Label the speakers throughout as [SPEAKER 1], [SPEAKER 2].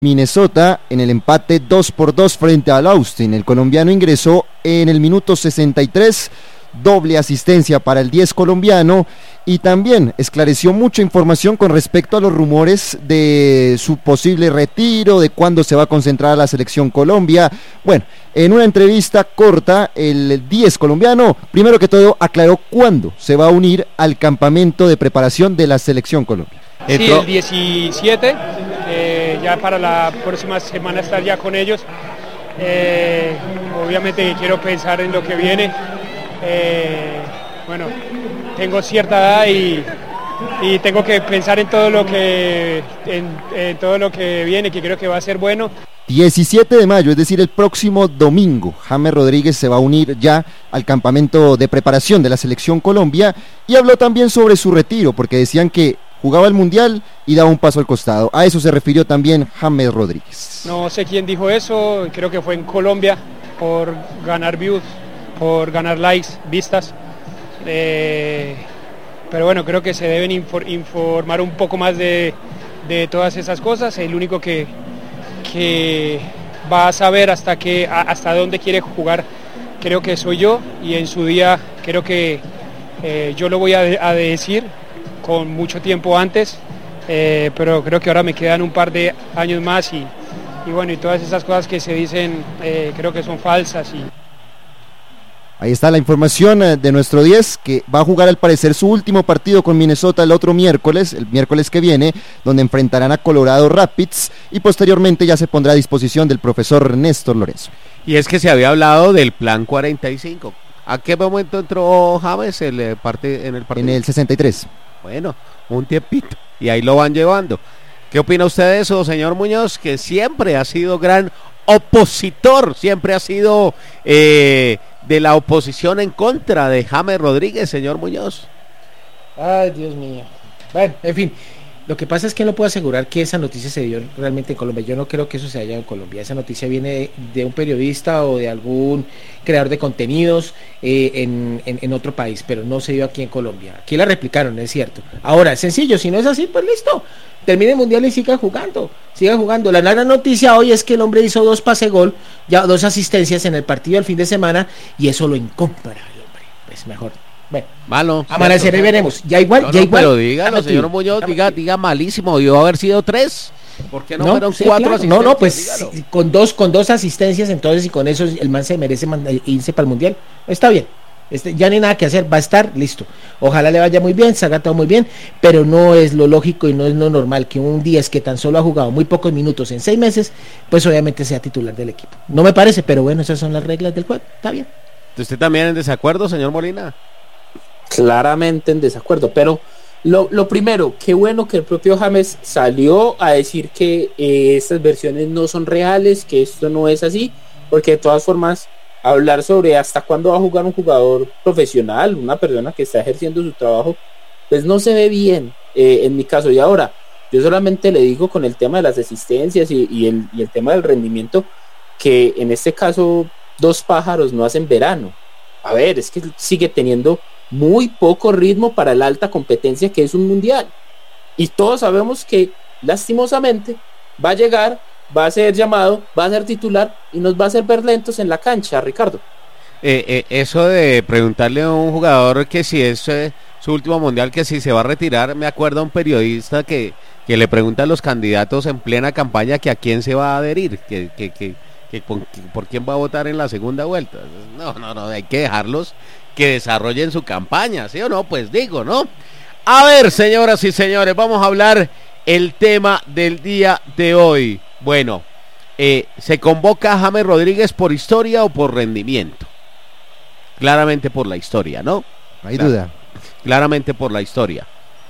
[SPEAKER 1] Minnesota en el empate 2-2 frente al Austin. El colombiano ingresó en el minuto 63, doble asistencia para el 10 colombiano, y también esclareció mucha información con respecto a los rumores de su posible retiro, de cuándo se va a concentrar la selección Colombia. Bueno, en una entrevista corta, el 10 colombiano, primero que todo, aclaró cuándo se va a unir al campamento de preparación de la selección Colombia.
[SPEAKER 2] Sí, el 17, ya para la próxima semana estar ya con ellos. Obviamente quiero pensar en lo que viene. Bueno, tengo cierta edad y tengo que pensar en todo lo que en todo lo que viene, que creo que va a ser bueno.
[SPEAKER 1] 17 de mayo, es decir, el próximo domingo, James Rodríguez se va a unir ya al campamento de preparación de la selección Colombia, y habló también sobre su retiro, porque decían que jugaba el Mundial y daba un paso al costado. A eso se refirió también James Rodríguez.
[SPEAKER 2] No sé quién dijo eso, creo que fue en Colombia, por ganar views, por ganar likes, vistas. Pero bueno, creo que se deben informar un poco más de todas esas cosas. El único que va a saber hasta dónde quiere jugar, creo que soy yo, y en su día creo que yo lo voy a decir con mucho tiempo antes, pero creo que ahora me quedan un par de años más y bueno, y todas esas cosas que se dicen creo que son falsas.
[SPEAKER 1] Ahí está la información de nuestro 10, que va a jugar al parecer su último partido con Minnesota el otro miércoles, el miércoles que viene, donde enfrentarán a Colorado Rapids, y posteriormente ya se pondrá a disposición del profesor Néstor Lorenzo.
[SPEAKER 3] Y es que se había hablado del plan 45. ¿A qué momento entró James en el partido?
[SPEAKER 1] En el 63.
[SPEAKER 3] Bueno, un tiempito, y ahí lo van llevando. ¿Qué opina usted de eso, señor Muñoz, que siempre ha sido gran opositor, siempre ha sido de la oposición en contra de James Rodríguez, señor Muñoz?
[SPEAKER 4] Ay, Dios mío. Bueno, en fin, lo que pasa es que no puedo asegurar que esa noticia se dio realmente en Colombia. Yo no creo que eso se haya en Colombia. Esa noticia viene de un periodista o de algún creador de contenidos en otro país, pero no se dio aquí en Colombia. Aquí la replicaron, es cierto. Ahora, es sencillo, si no es así, pues listo. Termine el Mundial y siga jugando. La gran noticia hoy es que el hombre hizo 2 pase gol, ya 2 asistencias en el partido del fin de semana, y eso lo incompara el hombre. Pues mejor. Bueno,
[SPEAKER 3] malo.
[SPEAKER 4] Amanecer y veremos. Ya igual.
[SPEAKER 3] Pero dígalo, señor Muñoz, diga malísimo. Debió haber sido 3. ¿Por qué no fueron 4
[SPEAKER 4] claro.
[SPEAKER 3] asistencias?
[SPEAKER 4] No, pues con dos asistencias, entonces, y con eso el man se merece irse para el Mundial. Está bien. Ya no hay nada que hacer, va a estar listo. Ojalá le vaya muy bien, salga todo muy bien, pero no es lo lógico y no es lo normal que un 10 que tan solo ha jugado muy pocos minutos en 6 meses, pues obviamente sea titular del equipo. No me parece, pero bueno, esas son las reglas del juego, está bien.
[SPEAKER 3] ¿Usted también en desacuerdo, señor Molina?
[SPEAKER 5] Claramente en desacuerdo, pero lo primero, qué bueno que el propio James salió a decir que estas versiones no son reales, que esto no es así, porque de todas formas hablar sobre hasta cuándo va a jugar un jugador profesional, una persona que está ejerciendo su trabajo, pues no se ve bien en mi caso. Y ahora, yo solamente le digo con el tema de las asistencias y el tema del rendimiento, que en este caso 2 pájaros no hacen verano. A ver, es que sigue teniendo muy poco ritmo para la alta competencia que es un mundial. Y todos sabemos que lastimosamente va a llegar, va a ser llamado, va a ser titular y nos va a hacer ver lentos en la cancha, Ricardo.
[SPEAKER 3] Eso de preguntarle a un jugador que si es su último mundial, que si se va a retirar, me acuerdo a un periodista que le pregunta a los candidatos en plena campaña que a quién se va a adherir, que por quién va a votar en la segunda vuelta. No, hay que dejarlos que desarrollen su campaña, ¿sí o no? Pues digo, ¿no? A ver, señoras y señores, vamos a hablar el tema del día de hoy. Bueno, ¿se convoca a James Rodríguez por historia o por rendimiento? Claramente por la historia, ¿no?
[SPEAKER 1] No hay duda.
[SPEAKER 3] Claramente por la historia.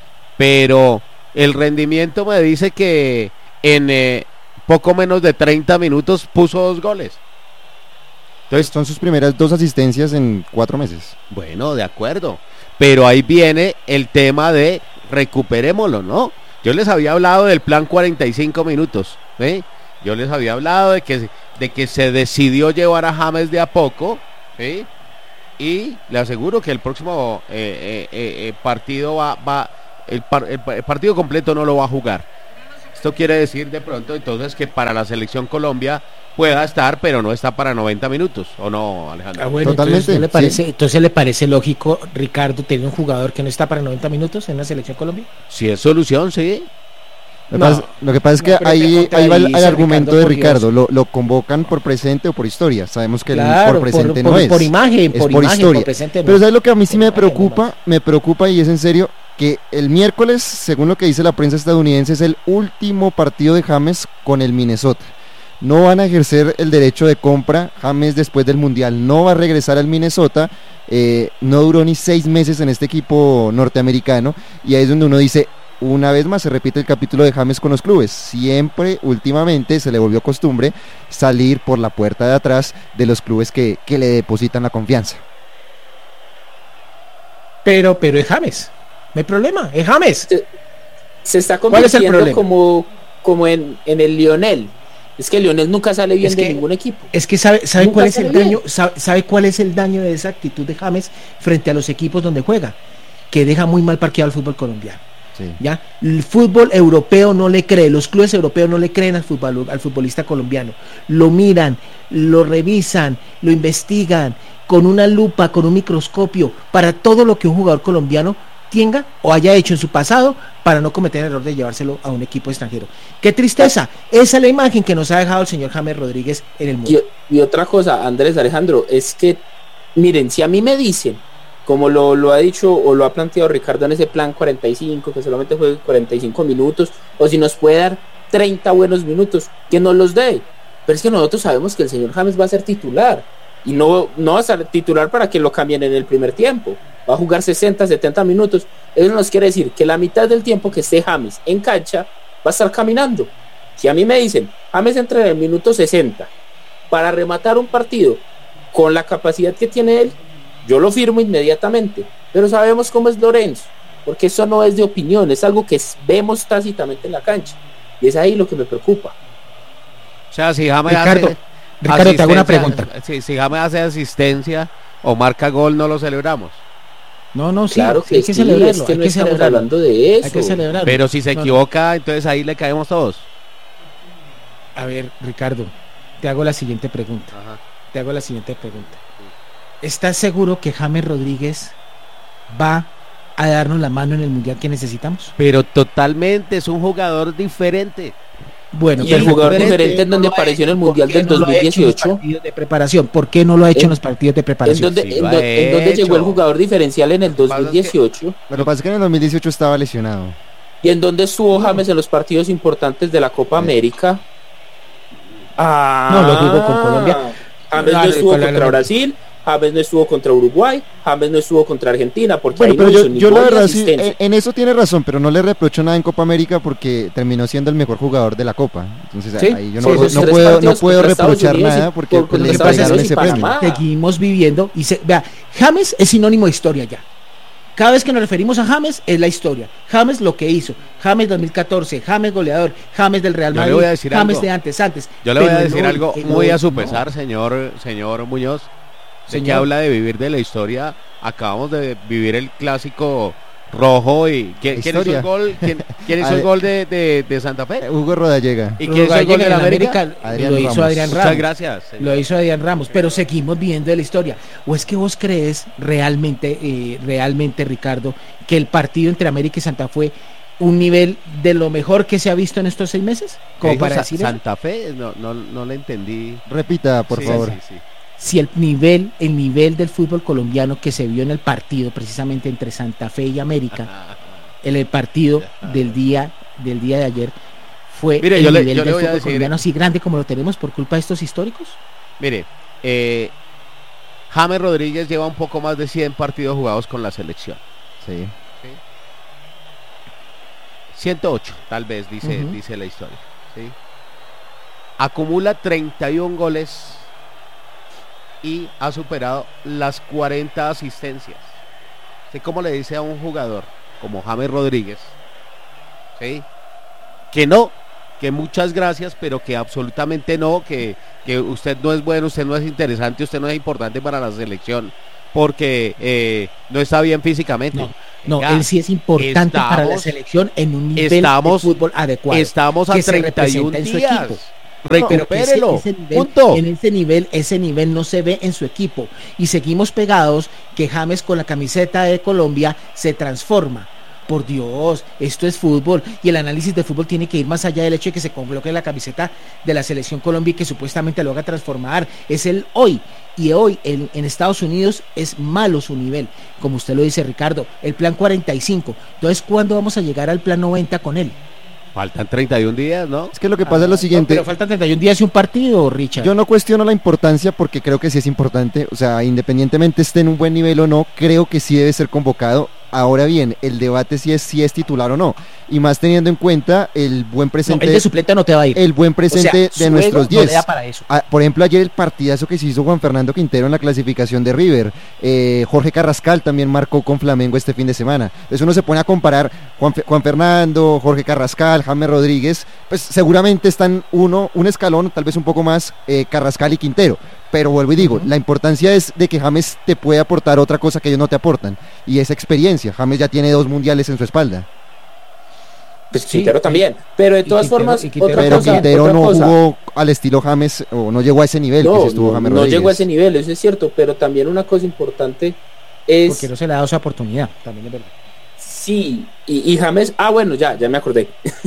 [SPEAKER 3] Pero el rendimiento me dice que en poco menos de 30 minutos puso 2 goles.
[SPEAKER 1] Entonces son sus primeras 2 asistencias en 4 meses.
[SPEAKER 3] Bueno, de acuerdo. Pero ahí viene el tema de recuperémoslo, ¿no? Yo les había hablado del plan 45 minutos, ¿sí? Yo les había hablado de que se decidió llevar a James de a poco, ¿sí? Y le aseguro que el próximo partido el partido completo no lo va a jugar. Esto quiere decir de pronto entonces que para la selección Colombia pueda estar, pero no está para 90 minutos, ¿o no, Alejandro?
[SPEAKER 4] Bueno,
[SPEAKER 1] Totalmente,
[SPEAKER 4] entonces le parece lógico, Ricardo, tener un jugador que no está para 90 minutos en la selección Colombia.
[SPEAKER 3] Si es solución, sí.
[SPEAKER 1] Lo que pasa es que
[SPEAKER 4] pero
[SPEAKER 1] ahí
[SPEAKER 4] te
[SPEAKER 1] va el
[SPEAKER 4] contradice,
[SPEAKER 1] argumento
[SPEAKER 4] Ricardo,
[SPEAKER 1] de
[SPEAKER 4] por
[SPEAKER 1] Ricardo. Lo convocan por presente o por historia. Sabemos que
[SPEAKER 4] Claro,
[SPEAKER 1] por presente no es.
[SPEAKER 4] por imagen,
[SPEAKER 1] es
[SPEAKER 4] por
[SPEAKER 1] por
[SPEAKER 4] imagen,
[SPEAKER 1] historia.
[SPEAKER 4] por presente no.
[SPEAKER 1] Pero ¿sabes lo que a mí sí
[SPEAKER 4] Por
[SPEAKER 1] me
[SPEAKER 4] imagen
[SPEAKER 1] preocupa? Me preocupa, y es en serio, que el miércoles, según lo que dice la prensa estadounidense, es el último partido de James con el Minnesota. No van a ejercer el derecho de compra. James, después del Mundial, no va a regresar al Minnesota. No duró ni 6 meses en este equipo norteamericano, y ahí es donde uno dice, una vez más se repite el capítulo de James con los clubes. Siempre, últimamente, se le volvió costumbre salir por la puerta de atrás de los clubes que le depositan la confianza.
[SPEAKER 4] Pero es James. No hay problema, es James.
[SPEAKER 5] Se está
[SPEAKER 4] ¿Cuál es el
[SPEAKER 5] convirtiendo
[SPEAKER 4] problema?
[SPEAKER 5] como en el Lionel. Es que Lionel nunca sale bien de ningún equipo.
[SPEAKER 4] Es que sabe
[SPEAKER 5] Nunca
[SPEAKER 4] cuál es el
[SPEAKER 5] sale bien.
[SPEAKER 4] daño, sabe cuál es el daño de esa actitud de James frente a los equipos donde juega, que deja muy mal parqueado al fútbol colombiano.
[SPEAKER 1] Sí.
[SPEAKER 4] ¿Ya? El fútbol europeo no le cree, los clubes europeos no le creen al futbolista colombiano. Lo miran, lo revisan, lo investigan con una lupa, con un microscopio, para todo lo que un jugador colombiano tenga o haya hecho en su pasado, para no cometer el error de llevárselo a un equipo extranjero. ¡Qué tristeza! Esa es la imagen que nos ha dejado el señor James Rodríguez en el mundo.
[SPEAKER 5] Y otra cosa, Andrés, Alejandro, es que, miren, si a mí me dicen, como lo ha dicho o lo ha planteado Ricardo en ese plan 45, que solamente juegue 45 minutos, o si nos puede dar 30 buenos minutos, que nos los dé. Pero es que nosotros sabemos que el señor James va a ser titular, y no va a ser titular para que lo cambien en el primer tiempo. Va a jugar 60, 70 minutos. Eso nos quiere decir que la mitad del tiempo que esté James en cancha va a estar caminando. Si a mí me dicen, James entra en el minuto 60 para rematar un partido con la capacidad que tiene él, yo lo firmo inmediatamente. Pero sabemos cómo es Lorenzo, porque eso no es de opinión, es algo que vemos tácitamente en la cancha, y es ahí lo que me preocupa.
[SPEAKER 3] O sea, si James
[SPEAKER 4] Ricardo, te hago una pregunta.
[SPEAKER 3] Si James hace asistencia o marca gol, no lo celebramos.
[SPEAKER 4] No, sí,
[SPEAKER 5] Claro que
[SPEAKER 4] hay que
[SPEAKER 5] sí,
[SPEAKER 4] celebrarlo,
[SPEAKER 5] es que
[SPEAKER 4] hay
[SPEAKER 5] no
[SPEAKER 4] que
[SPEAKER 5] estamos
[SPEAKER 4] celebrarlo.
[SPEAKER 5] hablando de eso.
[SPEAKER 4] Hay que celebrarlo.
[SPEAKER 3] Pero si se
[SPEAKER 4] No,
[SPEAKER 3] equivoca, entonces ahí le caemos todos.
[SPEAKER 4] A ver, Ricardo, te hago la siguiente pregunta.
[SPEAKER 3] Ajá.
[SPEAKER 4] ¿Estás seguro que James Rodríguez va a darnos la mano en el mundial que necesitamos?
[SPEAKER 3] Pero totalmente, es un jugador diferente.
[SPEAKER 4] Bueno,
[SPEAKER 5] Y el jugador diferente en donde apareció en el mundial del 2018.
[SPEAKER 4] De preparación. ¿Por qué no lo ha hecho en los partidos de
[SPEAKER 5] ¿En
[SPEAKER 4] preparación?
[SPEAKER 5] dónde,
[SPEAKER 3] Sí,
[SPEAKER 5] en
[SPEAKER 3] lo
[SPEAKER 5] do-
[SPEAKER 3] ha
[SPEAKER 5] en dónde llegó el
[SPEAKER 3] hecho.
[SPEAKER 5] jugador diferencial en el 2018?
[SPEAKER 1] Lo que pasa es que en el 2018 estaba lesionado.
[SPEAKER 5] ¿Y en dónde estuvo James en los partidos importantes de la Copa América?
[SPEAKER 4] No, lo jugó con Colombia.
[SPEAKER 5] James no
[SPEAKER 4] Dale,
[SPEAKER 5] estuvo
[SPEAKER 4] dale,
[SPEAKER 5] contra
[SPEAKER 4] dale.
[SPEAKER 5] Brasil, James no estuvo contra Uruguay, James no estuvo contra Argentina, porque
[SPEAKER 1] Bueno,
[SPEAKER 5] ahí
[SPEAKER 1] pero
[SPEAKER 5] no hizo ni
[SPEAKER 1] yo la
[SPEAKER 5] gol ni
[SPEAKER 1] verdad sí,
[SPEAKER 5] asistencia.
[SPEAKER 1] en eso tiene razón, pero no le reprocho nada en Copa América porque terminó siendo el mejor jugador de la Copa. Entonces
[SPEAKER 5] Sí,
[SPEAKER 1] ahí yo
[SPEAKER 5] sí,
[SPEAKER 1] no,
[SPEAKER 5] esos
[SPEAKER 1] no
[SPEAKER 5] tres
[SPEAKER 1] puedo
[SPEAKER 5] partidos contra Estados
[SPEAKER 1] reprochar
[SPEAKER 5] Unidos y
[SPEAKER 1] nada porque
[SPEAKER 5] contra
[SPEAKER 1] le
[SPEAKER 4] Estados
[SPEAKER 1] entregaron
[SPEAKER 4] Unidos
[SPEAKER 1] ese
[SPEAKER 5] y
[SPEAKER 1] premio.
[SPEAKER 5] Panamá.
[SPEAKER 4] Seguimos viviendo vea, James es sinónimo de historia ya. Cada vez que nos referimos a James es la historia. James lo que hizo, James 2014, James goleador, James del Real
[SPEAKER 3] Yo le
[SPEAKER 4] Madrid,
[SPEAKER 3] voy a decir
[SPEAKER 4] James
[SPEAKER 3] algo.
[SPEAKER 4] de antes.
[SPEAKER 3] Yo le voy
[SPEAKER 4] Pero
[SPEAKER 3] a decir
[SPEAKER 4] el hoy,
[SPEAKER 3] algo
[SPEAKER 4] el
[SPEAKER 3] muy
[SPEAKER 4] hoy,
[SPEAKER 3] a su
[SPEAKER 4] no.
[SPEAKER 3] pesar, señor Muñoz. Sé que
[SPEAKER 4] Señor.
[SPEAKER 3] habla de vivir de la historia. Acabamos de vivir el clásico rojo y ¿quién hizo
[SPEAKER 1] Historia.
[SPEAKER 3] el gol? ¿Quién hizo el gol de Santa Fe?
[SPEAKER 1] Hugo Rodallega.
[SPEAKER 3] ¿Y quién hizo el gol de la América?
[SPEAKER 1] Adrián
[SPEAKER 4] lo hizo
[SPEAKER 1] Ramos.
[SPEAKER 4] Adrián
[SPEAKER 3] Muchas
[SPEAKER 4] Ramos.
[SPEAKER 3] gracias.
[SPEAKER 4] Lo hizo Adrián Ramos, pero seguimos viendo de la historia. ¿O es que vos crees realmente, Ricardo, que el partido entre América y Santa fue un nivel de lo mejor que se ha visto en estos 6 meses? Como para decir eso.
[SPEAKER 3] Santa Fe, no le entendí.
[SPEAKER 1] Repita, por
[SPEAKER 3] Sí,
[SPEAKER 1] favor.
[SPEAKER 3] sí.
[SPEAKER 4] Si el nivel del fútbol colombiano que se vio en el partido precisamente entre Santa Fe y América, en el partido del día de ayer, fue
[SPEAKER 3] Mire,
[SPEAKER 4] el
[SPEAKER 3] yo le
[SPEAKER 4] nivel del
[SPEAKER 3] voy a
[SPEAKER 4] fútbol
[SPEAKER 3] decir-
[SPEAKER 4] colombiano así grande como lo tenemos por culpa de estos históricos.
[SPEAKER 3] Mire, James Rodríguez lleva un poco más de 100 partidos jugados con la selección.
[SPEAKER 1] Sí.
[SPEAKER 3] 108, tal vez, dice la historia. ¿sí? Acumula 31 goles y ha superado las 40 asistencias. ¿Sí? ¿Cómo le dice a un jugador como James Rodríguez? ¿Sí? Que no, que muchas gracias, pero que absolutamente no, que usted no es bueno, usted no es interesante, usted no es importante para la selección, porque no está bien físicamente.
[SPEAKER 4] No. No,
[SPEAKER 3] Venga,
[SPEAKER 4] él sí es importante para la selección en un nivel de fútbol adecuado.
[SPEAKER 3] Estamos a 31 días.
[SPEAKER 4] Recupérelo. Punto. En ese nivel no se ve en su equipo. Y seguimos pegados que James con la camiseta de Colombia se transforma. Por Dios, esto es fútbol y el análisis de fútbol tiene que ir más allá del hecho de que se coloque la camiseta de la selección Colombia y que supuestamente lo haga transformar. Es el hoy, y hoy en Estados Unidos es malo su nivel, como usted lo dice, Ricardo, el plan 45. Entonces, ¿cuándo vamos a llegar al plan 90 con él?
[SPEAKER 3] Faltan 31 días, ¿no?
[SPEAKER 1] Es que lo que pasa es lo siguiente.
[SPEAKER 4] No, pero faltan 31 días y un partido, Richard.
[SPEAKER 1] Yo no cuestiono la importancia porque creo que sí es importante. O sea, independientemente esté en un buen nivel o no, creo que sí debe ser convocado. Ahora bien, el debate si es titular o no. Y más teniendo en cuenta el buen presente.
[SPEAKER 4] El de suplente no te va a ir.
[SPEAKER 1] El buen presente de nuestros 10.
[SPEAKER 4] No le da para eso.
[SPEAKER 1] Por ejemplo, ayer el partidazo que se hizo Juan Fernando Quintero en la clasificación de River. Jorge Carrascal también marcó con Flamengo este fin de semana. Entonces uno se pone a comparar Juan Fernando, Jorge Carrascal, James Rodríguez. Pues seguramente están un escalón, tal vez un poco más, Carrascal y Quintero. Pero vuelvo y digo, la importancia es de que James te puede aportar otra cosa que ellos no te aportan, y esa experiencia. James ya tiene 2 mundiales en su espalda.
[SPEAKER 5] Pues sí, Quintero también, pero de todas formas,
[SPEAKER 1] Quintero no jugó al estilo James, o no llegó a ese nivel que estuvo James Rodríguez.
[SPEAKER 5] No llegó a ese nivel, eso es cierto, pero también una cosa importante es...
[SPEAKER 4] Porque no se le ha dado esa oportunidad, también es verdad.
[SPEAKER 5] Sí, y James, bueno, ya me acordé.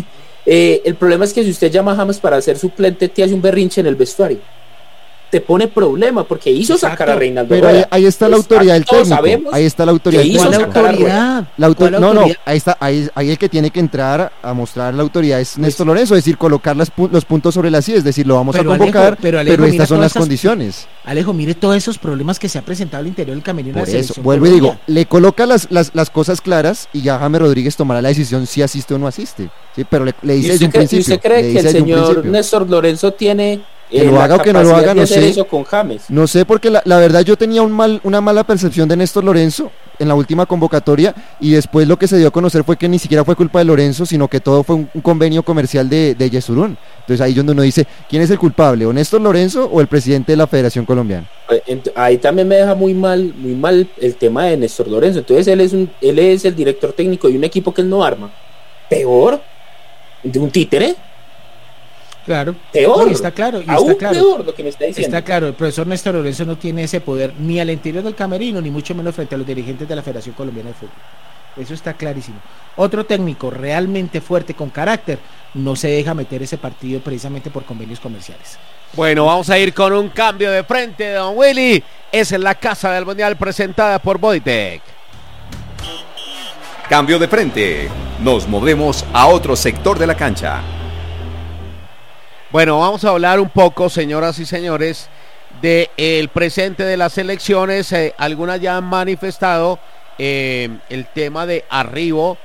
[SPEAKER 5] El problema es que si usted llama a James para ser suplente, te hace un berrinche en el vestuario. Te pone problema porque hizo sacar a Reinaldo.
[SPEAKER 1] Pero ahí está la autoridad del técnico. Ahí está la autoridad del
[SPEAKER 4] técnico.
[SPEAKER 1] No, ahí el que tiene que entrar a mostrar la autoridad es Néstor Lorenzo, es decir, colocar los puntos sobre las IES, es decir, lo vamos a convocar, pero estas son las condiciones.
[SPEAKER 4] Alejo, mire todos esos problemas que se ha presentado al interior del camerino.
[SPEAKER 1] Por eso, vuelvo y digo, le coloca las cosas claras y ya James Rodríguez tomará la decisión si asiste o no asiste. Sí, pero le dice desde un principio.
[SPEAKER 5] ¿Y usted cree que el señor Néstor Lorenzo tiene...
[SPEAKER 1] que lo haga o que no lo haga, no sé.
[SPEAKER 5] Eso con James.
[SPEAKER 1] No sé, porque la verdad yo tenía una mala percepción de Néstor Lorenzo en la última convocatoria, y después lo que se dio a conocer fue que ni siquiera fue culpa de Lorenzo, sino que todo fue un convenio comercial de Yesurún. Entonces ahí es donde uno dice, ¿quién es el culpable? ¿O Néstor Lorenzo o el presidente de la Federación Colombiana?
[SPEAKER 5] Ahí también me deja muy mal el tema de Néstor Lorenzo. Entonces él es el director técnico de un equipo que él no arma. Peor, de un títere.
[SPEAKER 4] Claro,
[SPEAKER 5] peor,
[SPEAKER 4] está claro,
[SPEAKER 5] peor lo que me está diciendo.
[SPEAKER 4] Está claro, el profesor Néstor Lorenzo no tiene ese poder ni al interior del camerino, ni mucho menos frente a los dirigentes de la Federación Colombiana de Fútbol. Eso está clarísimo. Otro técnico realmente fuerte, con carácter, no se deja meter ese partido precisamente por convenios comerciales.
[SPEAKER 3] Bueno, vamos a ir con un cambio de frente, don Willy. Es en la Casa del Mundial, presentada por Bodytech.
[SPEAKER 6] Cambio de frente. Nos movemos a otro sector de la cancha.
[SPEAKER 3] Bueno, vamos a hablar un poco, señoras y señores, del presente de las elecciones. Algunas ya han manifestado el tema de arribo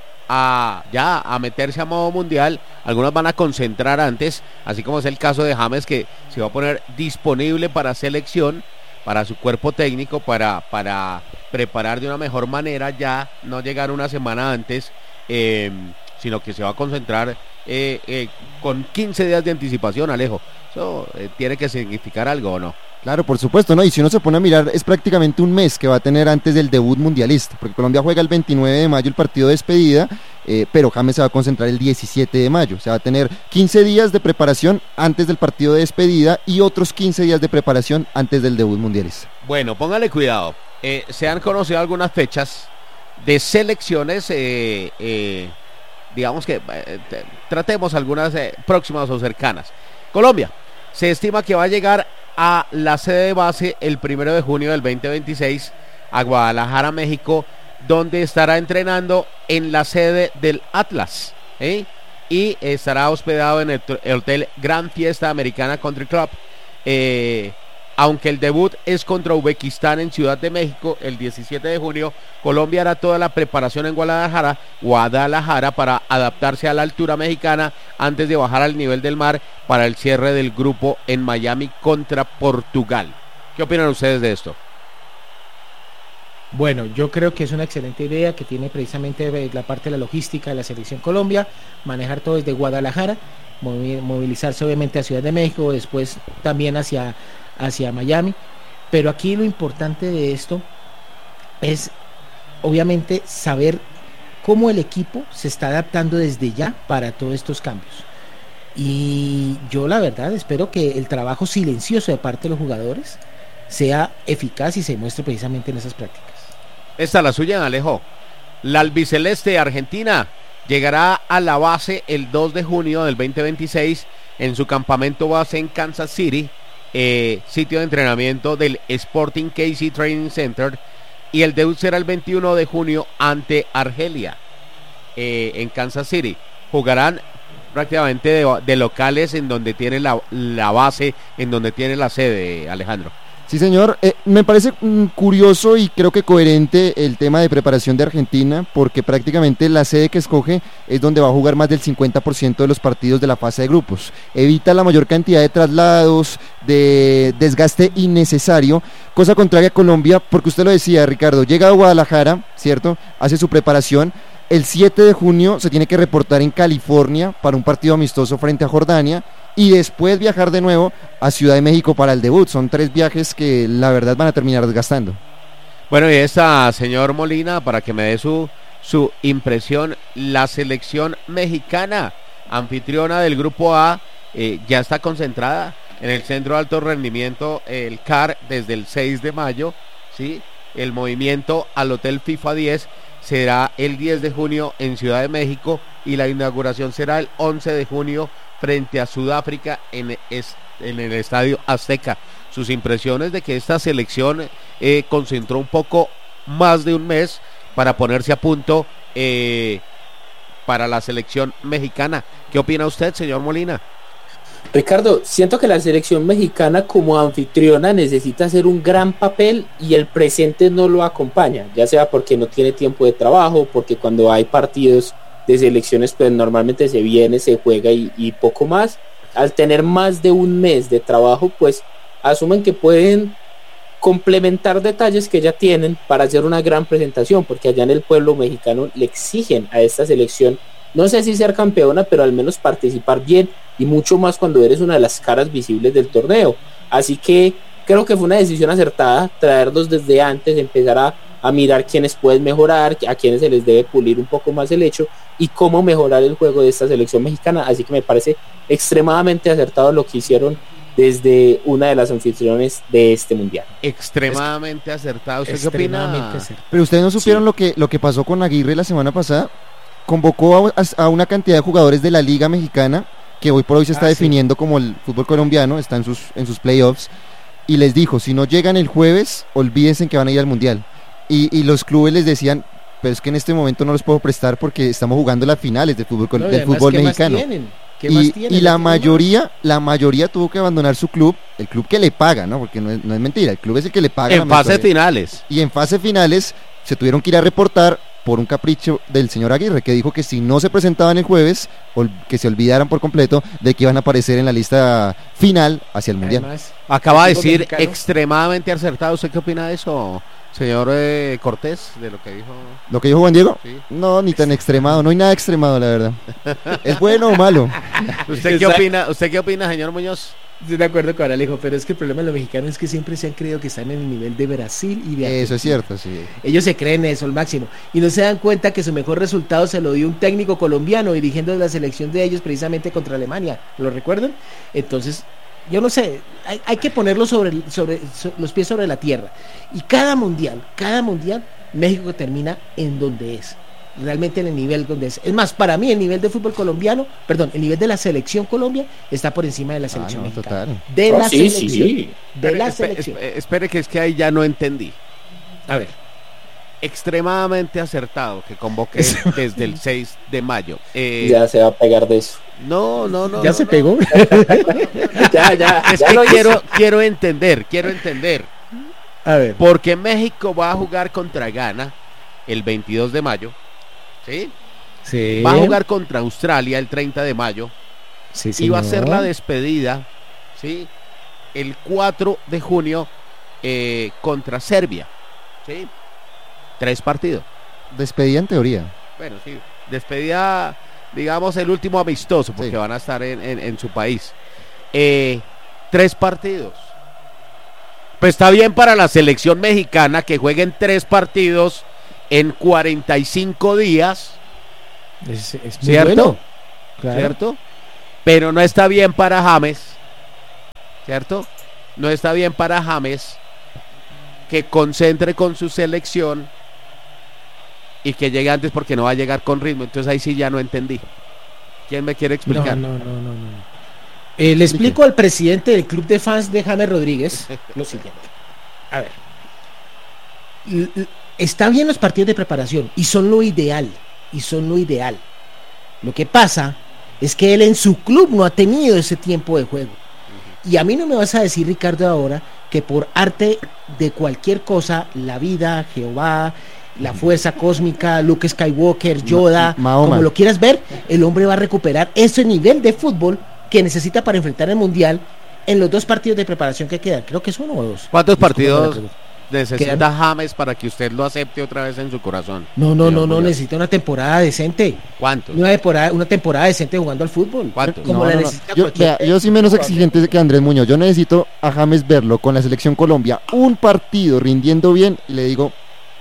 [SPEAKER 3] a meterse a modo mundial. Algunas van a concentrar antes, así como es el caso de James, que se va a poner disponible para selección, para su cuerpo técnico, para preparar de una mejor manera, ya no llegar una semana antes, sino que se va a concentrar con 15 días de anticipación, Alejo. Eso tiene que significar algo, ¿o no?
[SPEAKER 1] Claro, por supuesto, ¿no? Y si uno se pone a mirar, es prácticamente un mes que va a tener antes del debut mundialista, porque Colombia juega el 29 de mayo el partido de despedida, pero James se va a concentrar el 17 de mayo. O sea, va a tener 15 días de preparación antes del partido de despedida y otros 15 días de preparación antes del debut mundialista.
[SPEAKER 3] Bueno, póngale cuidado. Se han conocido algunas fechas de selecciones, digamos que tratemos algunas próximas o cercanas. Colombia se estima que va a llegar a la sede de base el 1 de junio del 2026 a Guadalajara, México, donde estará entrenando en la sede del Atlas, y estará hospedado en el hotel Gran Fiesta Americana Country Club, aunque el debut es contra Uzbekistán en Ciudad de México el 17 de junio. Colombia hará toda la preparación en Guadalajara para adaptarse a la altura mexicana antes de bajar al nivel del mar para el cierre del grupo en Miami contra Portugal. ¿Qué opinan ustedes de esto?
[SPEAKER 4] Bueno, yo creo que es una excelente idea que tiene precisamente la parte de la logística de la Selección Colombia, manejar todo desde Guadalajara, movilizarse obviamente a Ciudad de México, después también hacia Miami. Pero aquí lo importante de esto es obviamente saber cómo el equipo se está adaptando desde ya para todos estos cambios. Y yo la verdad espero que el trabajo silencioso de parte de los jugadores sea eficaz y se muestre precisamente en esas prácticas.
[SPEAKER 3] Esta es la suya, Alejo. La albiceleste Argentina llegará a la base el 2 de junio del 2026 en su campamento base en Kansas City, sitio de entrenamiento del Sporting KC Training Center, y el debut será el 21 de junio ante Argelia en Kansas City. Jugarán prácticamente de locales en donde tiene la base, en donde tiene la sede, Alejandro.
[SPEAKER 1] Sí, señor. Me parece curioso y creo que coherente el tema de preparación de Argentina, porque prácticamente la sede que escoge es donde va a jugar más del 50% de los partidos de la fase de grupos. Evita la mayor cantidad de traslados, de desgaste innecesario, cosa contraria a Colombia, porque usted lo decía, Ricardo, llega a Guadalajara, ¿cierto? Hace su preparación. El 7 de junio se tiene que reportar en California para un partido amistoso frente a Jordania y después viajar de nuevo a Ciudad de México para el debut. Son 3 viajes que la verdad van a terminar desgastando.
[SPEAKER 3] Bueno, y esta, señor Molina, para que me dé su impresión, la selección mexicana, anfitriona del Grupo A, ya está concentrada en el Centro de Alto Rendimiento, el CAR, desde el 6 de mayo, ¿sí? El movimiento al Hotel FIFA 10 será el 10 de junio en Ciudad de México y la inauguración será el 11 de junio frente a Sudáfrica en el Estadio Azteca. Sus impresiones de que esta selección concentró un poco más de un mes para ponerse a punto para la selección mexicana. ¿Qué opina usted, señor Molina?
[SPEAKER 5] Ricardo, siento que la selección mexicana como anfitriona necesita hacer un gran papel y el presente no lo acompaña, ya sea porque no tiene tiempo de trabajo, porque cuando hay partidos de selecciones pues normalmente se viene, se juega y poco más. Al tener más de un mes de trabajo pues asumen que pueden complementar detalles que ya tienen para hacer una gran presentación, porque allá en el pueblo mexicano le exigen a esta selección, no sé si ser campeona, pero al menos participar bien, y mucho más cuando eres una de las caras visibles del torneo. Así que creo que fue una decisión acertada traerlos desde antes, empezar a mirar quiénes pueden mejorar, a quienes se les debe pulir un poco más el hecho y cómo mejorar el juego de esta selección mexicana. Así que me parece extremadamente acertado lo que hicieron desde una de las anfitriones de este mundial.
[SPEAKER 3] Extremadamente acertado. ¿Usted qué opina?
[SPEAKER 1] Pero ustedes no supieron lo que pasó con Aguirre la semana pasada. Convocó a una cantidad de jugadores de la Liga Mexicana, que hoy por hoy se está definiendo como el fútbol colombiano, está en sus playoffs, y les dijo, si no llegan el jueves, olvídense que van a ir al Mundial. Y los clubes les decían, pero es que en este momento no los puedo prestar porque estamos jugando las finales del fútbol mexicano. Y la mayoría tuvo que abandonar su club, el club que le paga, ¿no? Porque no es mentira, el club es el que le paga.
[SPEAKER 3] En fase finales.
[SPEAKER 1] Y en fase finales se tuvieron que ir a reportar por un capricho del señor Aguirre, que dijo que si no se presentaban el jueves, que se olvidaran por completo de que iban a aparecer en la lista final hacia el Mundial.
[SPEAKER 4] Además,
[SPEAKER 3] acaba de decir extremadamente acertado. ¿Usted qué opina de eso, señor Cortés, de lo que dijo?
[SPEAKER 1] ¿Lo que dijo Juan Diego?
[SPEAKER 3] Sí.
[SPEAKER 1] No, ni tan extremado, no hay nada extremado, la verdad. ¿Es bueno o malo?
[SPEAKER 3] ¿Usted qué opina, señor Muñoz?
[SPEAKER 4] Estoy de acuerdo con Alejo, pero es que el problema de los mexicanos es que siempre se han creído que están en el nivel de Brasil y de Argentina.
[SPEAKER 1] Eso es cierto, sí.
[SPEAKER 4] Ellos se creen eso al máximo y no se dan cuenta que su mejor resultado se lo dio un técnico colombiano dirigiendo la selección de ellos precisamente contra Alemania. ¿Lo recuerdan? Entonces, yo no sé, hay que ponerlo sobre los pies sobre la tierra. Y cada mundial, México termina en donde es. Realmente en el nivel donde es. Es más, para mí el nivel de fútbol colombiano, el nivel de la selección Colombia está por encima de la selección mexicana.
[SPEAKER 1] Total.
[SPEAKER 4] De la
[SPEAKER 5] Sí.
[SPEAKER 4] selección. De la
[SPEAKER 3] Espere,
[SPEAKER 4] selección.
[SPEAKER 3] espere, que es que ahí ya no entendí.
[SPEAKER 4] A ver.
[SPEAKER 3] Extremadamente acertado que convoque desde el 6 de mayo.
[SPEAKER 5] Ya se va a pegar de eso.
[SPEAKER 3] No.
[SPEAKER 4] ¿Ya se pegó?
[SPEAKER 5] Ya.
[SPEAKER 3] Es que quiero entender.
[SPEAKER 4] A ver.
[SPEAKER 3] Porque México va a jugar contra Ghana el 22 de mayo. ¿Sí?
[SPEAKER 4] Sí.
[SPEAKER 3] Va a jugar contra Australia el 30 de mayo.
[SPEAKER 4] Sí,
[SPEAKER 3] Y va a ser
[SPEAKER 4] señor.
[SPEAKER 3] la despedida, ¿sí? El 4 de junio contra Serbia. ¿Sí? 3 partidos.
[SPEAKER 1] Despedida en teoría.
[SPEAKER 3] Bueno, sí. Despedida, digamos, el último amistoso, porque
[SPEAKER 1] Sí.
[SPEAKER 3] van a estar en su país. 3 partidos. Pues está bien para la selección mexicana que jueguen 3 partidos en 45 días,
[SPEAKER 4] Es muy
[SPEAKER 3] ¿Cierto?
[SPEAKER 4] bueno. Claro.
[SPEAKER 3] ¿Cierto? Pero no está bien para James, ¿cierto? No está bien para James que concentre con su selección y que llegue antes porque no va a llegar con ritmo. Entonces ahí sí ya no entendí. ¿Quién me quiere explicar?
[SPEAKER 4] No. Le explico al presidente del club de fans de James Rodríguez lo siguiente. A ver. Está bien los partidos de preparación y son lo ideal. Lo que pasa es que él en su club no ha tenido ese tiempo de juego. Y a mí no me vas a decir, Ricardo, ahora que por arte de cualquier cosa, la vida, Jehová, la fuerza cósmica, Luke Skywalker, Yoda,
[SPEAKER 1] Mahoma,
[SPEAKER 4] como lo quieras ver, el hombre va a recuperar ese nivel de fútbol que necesita para enfrentar el Mundial en los 2 partidos de preparación que quedan. Creo que es 1 o 2.
[SPEAKER 3] ¿Cuántos partidos
[SPEAKER 4] Quedan-
[SPEAKER 3] necesita James para que usted lo acepte otra vez en su corazón?
[SPEAKER 4] No,
[SPEAKER 3] Señor Muñoz.
[SPEAKER 4] necesita una temporada decente.
[SPEAKER 3] ¿Cuántos?
[SPEAKER 4] Una temporada decente jugando al fútbol.
[SPEAKER 3] ¿Cuántos?
[SPEAKER 4] Como la necesita cualquier-
[SPEAKER 1] Yo soy menos exigente que Andrés Muñoz. Yo necesito a James verlo con la selección Colombia un partido rindiendo bien y le digo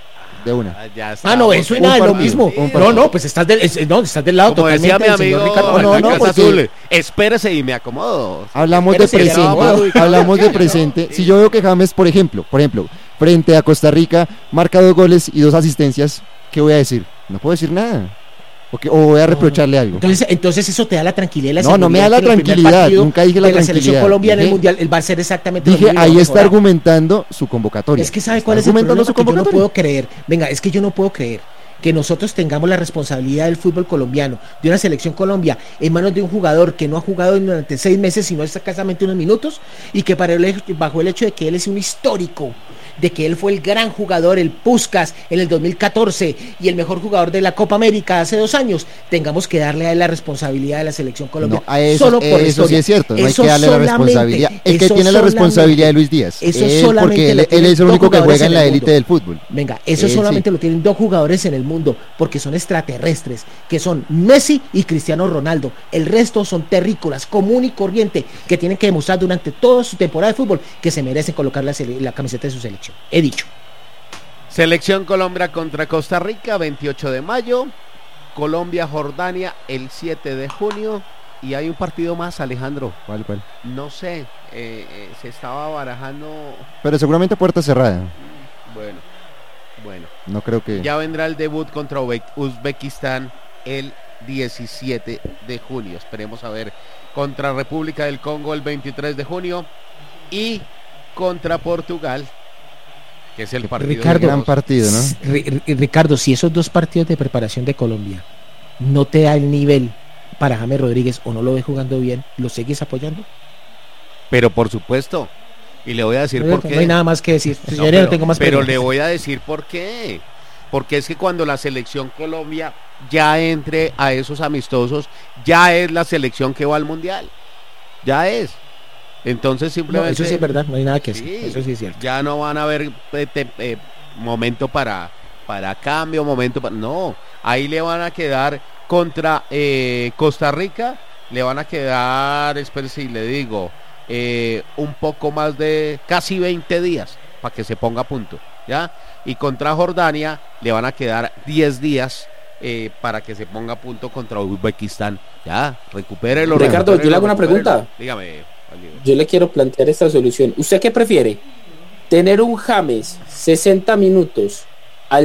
[SPEAKER 1] de una.
[SPEAKER 3] Ya está.
[SPEAKER 4] No, eso es
[SPEAKER 1] Un
[SPEAKER 4] nada, es lo
[SPEAKER 1] partido,
[SPEAKER 4] mismo.
[SPEAKER 1] un partido.
[SPEAKER 4] No, pues estás del lado
[SPEAKER 3] Como
[SPEAKER 4] totalmente
[SPEAKER 3] decía mi
[SPEAKER 4] del señor
[SPEAKER 3] amigo
[SPEAKER 4] Ricardo.
[SPEAKER 3] en
[SPEAKER 1] No,
[SPEAKER 3] la
[SPEAKER 1] no,
[SPEAKER 3] Casa
[SPEAKER 1] porque-
[SPEAKER 3] Azul, espérese y me acomodo.
[SPEAKER 1] Hablamos de
[SPEAKER 4] Pero se
[SPEAKER 1] presente,
[SPEAKER 4] llama-
[SPEAKER 1] hablamos de presente. Si yo veo que James, por ejemplo, frente a Costa Rica, marca 2 goles y 2 asistencias, ¿qué voy a decir? No puedo decir nada. O voy a reprocharle algo.
[SPEAKER 4] Entonces eso te da la tranquilidad y la
[SPEAKER 1] No, no me da la
[SPEAKER 4] seguridad que en el primer
[SPEAKER 1] tranquilidad,
[SPEAKER 4] partido
[SPEAKER 1] nunca dije la
[SPEAKER 4] de la selección
[SPEAKER 1] tranquilidad.
[SPEAKER 4] Colombia en el
[SPEAKER 1] Dije-
[SPEAKER 4] Mundial, él va a ser exactamente lo
[SPEAKER 1] Dije,
[SPEAKER 4] mismo y lo va a
[SPEAKER 1] ahí está
[SPEAKER 4] mejorar.
[SPEAKER 1] argumentando su convocatoria.
[SPEAKER 4] Es que ¿sabe
[SPEAKER 1] Está
[SPEAKER 4] cuál es el
[SPEAKER 1] argumentando
[SPEAKER 4] problema?
[SPEAKER 1] su
[SPEAKER 4] Que yo no
[SPEAKER 1] convocatoria.
[SPEAKER 4] puedo creer. Venga, es que yo no puedo creer que nosotros tengamos la responsabilidad del fútbol colombiano, de una selección Colombia, en manos de un jugador que no ha jugado durante 6 meses, sino escasamente unos minutos, y que bajo el hecho de que él es un histórico, de que él fue el gran jugador, el Puskás, en el 2014, y el mejor jugador de la Copa América hace 2 años, tengamos que darle a él la responsabilidad de la selección Colombia.
[SPEAKER 1] No, a eso,
[SPEAKER 4] solo por
[SPEAKER 1] eso sí
[SPEAKER 4] historia.
[SPEAKER 1] es cierto, no hay
[SPEAKER 4] Eso
[SPEAKER 1] que darle la
[SPEAKER 4] solamente,
[SPEAKER 1] responsabilidad. El que
[SPEAKER 4] eso
[SPEAKER 1] tiene la
[SPEAKER 4] solamente,
[SPEAKER 1] responsabilidad de Luis Díaz.
[SPEAKER 4] eso
[SPEAKER 1] Él,
[SPEAKER 4] solamente
[SPEAKER 1] porque
[SPEAKER 4] lo
[SPEAKER 1] él
[SPEAKER 4] tienen
[SPEAKER 1] es el
[SPEAKER 4] 2
[SPEAKER 1] único que
[SPEAKER 4] jugadores
[SPEAKER 1] juega en
[SPEAKER 4] en
[SPEAKER 1] la
[SPEAKER 4] el
[SPEAKER 1] élite
[SPEAKER 4] mundo.
[SPEAKER 1] del fútbol.
[SPEAKER 4] Venga, eso
[SPEAKER 1] Él
[SPEAKER 4] solamente
[SPEAKER 1] sí.
[SPEAKER 4] lo tienen 2 jugadores en el mundo, porque son extraterrestres, que son Messi y Cristiano Ronaldo. El resto son terrícolas, común y corriente, que tienen que demostrar durante toda su temporada de fútbol que se merecen colocar la camiseta de su selección. He dicho.
[SPEAKER 3] Selección Colombia contra Costa Rica, 28 de mayo. Colombia-Jordania, el 7 de junio. Y hay un partido más, Alejandro.
[SPEAKER 1] ¿Cuál?
[SPEAKER 3] No sé, se estaba barajando.
[SPEAKER 1] Pero seguramente puerta cerrada.
[SPEAKER 3] Bueno.
[SPEAKER 1] No creo que...
[SPEAKER 3] Ya vendrá el debut contra Uzbekistán el 17 de junio. Esperemos a ver. Contra República del Congo el 23 de junio. Y contra Portugal, que es el partido.
[SPEAKER 4] Ricardo,
[SPEAKER 1] gran partido, ¿no?
[SPEAKER 4] Ricardo, si esos 2 partidos de preparación de Colombia no te da el nivel para James Rodríguez o no lo ves jugando bien, ¿lo sigues apoyando?
[SPEAKER 3] Pero por supuesto. Y le voy a decir por qué.
[SPEAKER 4] No hay nada más que decir.
[SPEAKER 3] No,
[SPEAKER 4] Señores, no tengo más
[SPEAKER 3] pero
[SPEAKER 4] preguntas.
[SPEAKER 3] le voy a decir por qué. Porque es que cuando la selección Colombia ya entre a esos amistosos, ya es la selección que va al Mundial. Ya es. Entonces
[SPEAKER 4] No,
[SPEAKER 3] simplemente...
[SPEAKER 4] eso sí es verdad, no hay nada que decir.
[SPEAKER 3] Sí,
[SPEAKER 4] Eso sí es cierto.
[SPEAKER 3] ya no van a haber momento para cambio, momento para... No, ahí le van a quedar contra Costa Rica, le van a quedar, espere si le digo, un poco más de casi 20 días para que se ponga a punto, ¿ya? Y contra Jordania le van a quedar 10 días para que se ponga a punto contra Uzbekistán. Ya, recupérelo.
[SPEAKER 5] Ricardo, yo le hago una
[SPEAKER 3] recupérelo.
[SPEAKER 5] pregunta.
[SPEAKER 3] Dígame, Oliver.
[SPEAKER 5] Yo le quiero plantear esta solución. ¿Usted qué prefiere? ¿Tener un James 60 minutos al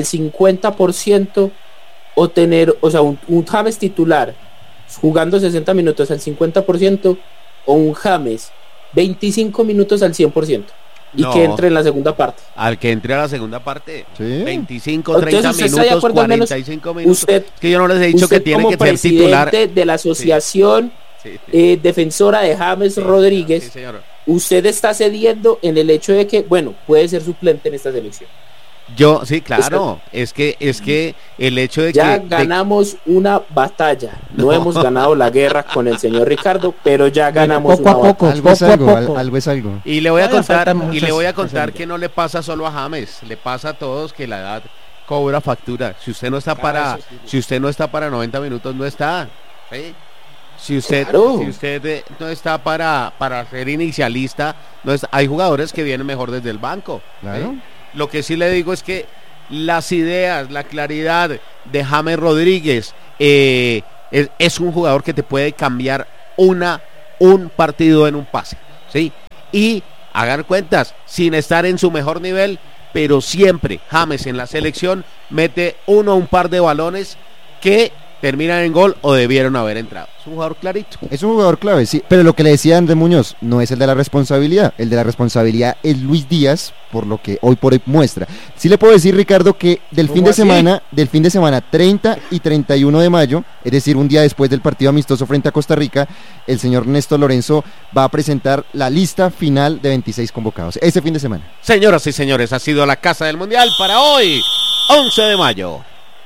[SPEAKER 5] 50% o tener, o sea, un James titular jugando 60 minutos al 50% o un James 25 minutos al 100%? Y
[SPEAKER 3] No.
[SPEAKER 5] que entre en la segunda parte.
[SPEAKER 3] Al que entre a la segunda parte,
[SPEAKER 1] Sí.
[SPEAKER 3] 25,
[SPEAKER 5] Entonces,
[SPEAKER 3] 30
[SPEAKER 5] ¿usted está de
[SPEAKER 3] minutos,
[SPEAKER 5] acuerdo al menos?
[SPEAKER 3] 45 minutos.
[SPEAKER 5] Usted,
[SPEAKER 3] Es que yo no les he dicho
[SPEAKER 5] usted
[SPEAKER 3] que tiene
[SPEAKER 5] como
[SPEAKER 3] que ser titular.
[SPEAKER 5] presidente de la asociación
[SPEAKER 3] Sí.
[SPEAKER 5] defensora de James
[SPEAKER 3] Sí,
[SPEAKER 5] Rodríguez,
[SPEAKER 3] sí, señor.
[SPEAKER 5] usted está cediendo en el hecho de que, bueno, puede ser suplente en esta selección.
[SPEAKER 3] Yo, sí, claro. Es que el hecho de
[SPEAKER 5] Ya
[SPEAKER 3] que...
[SPEAKER 5] ganamos una batalla. No
[SPEAKER 3] No.
[SPEAKER 5] hemos ganado la guerra con el señor Ricardo, pero ya ganamos
[SPEAKER 4] poco a
[SPEAKER 5] una
[SPEAKER 4] poco.
[SPEAKER 5] batalla.
[SPEAKER 1] Algo es
[SPEAKER 4] poco a
[SPEAKER 1] algo,
[SPEAKER 4] poco.
[SPEAKER 1] algo es algo.
[SPEAKER 3] Y le voy a
[SPEAKER 4] Todavía
[SPEAKER 3] contar,
[SPEAKER 4] faltan
[SPEAKER 3] y le voy a
[SPEAKER 4] muchas
[SPEAKER 3] contar
[SPEAKER 4] cosas.
[SPEAKER 3] que no le pasa solo a James, le pasa a todos que la edad cobra factura. Si usted no está para,
[SPEAKER 5] eso sí.
[SPEAKER 3] si usted no está para 90 minutos, no está. ¿Sí? Si usted,
[SPEAKER 5] Claro.
[SPEAKER 3] si usted no está para ser inicialista, no es, hay jugadores que vienen mejor desde el banco. ¿sí?
[SPEAKER 1] Claro.
[SPEAKER 3] Lo que sí le digo es que las ideas, la claridad de James Rodríguez. Es un jugador que te puede cambiar un partido en un pase, ¿sí? Y hagan cuentas, sin estar en su mejor nivel, pero siempre James en la selección mete un par de balones que terminan en gol o debieron haber entrado. Es un jugador clarito.
[SPEAKER 1] Es un jugador clave, sí, pero lo que le decía Andrés Muñoz no es el de la responsabilidad. El de la responsabilidad es Luis Díaz, por lo que hoy por hoy muestra. Sí le puedo decir, Ricardo, que del fin de semana 30 y 31 de mayo, es decir, un día después del partido amistoso frente a Costa Rica, el señor Néstor Lorenzo va a presentar la lista final de 26 convocados, ese fin de semana.
[SPEAKER 3] Señoras y señores, ha sido la Casa del Mundial para hoy, 11 de mayo.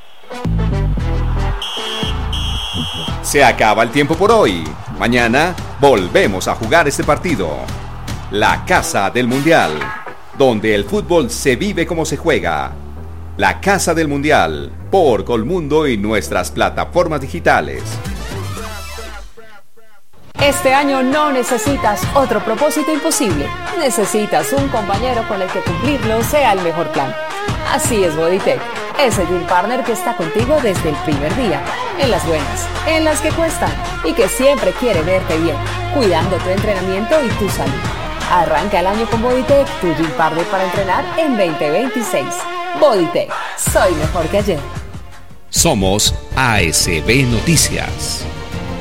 [SPEAKER 6] Se acaba el tiempo por hoy. Mañana volvemos a jugar este partido. La Casa del Mundial, donde el fútbol se vive como se juega. La Casa del Mundial, por Colmundo y nuestras plataformas digitales.
[SPEAKER 7] Este año no necesitas otro propósito imposible. Necesitas un compañero con el que cumplirlo sea el mejor plan. Así es Bodytech, ese gym partner que está contigo desde el primer día, en las buenas, en las que cuestan y que siempre quiere verte bien, cuidando tu entrenamiento y tu salud. Arranca el año con Bodytech, tu gym partner para entrenar en 2026. Bodytech, soy mejor que ayer.
[SPEAKER 6] Somos ASB Noticias.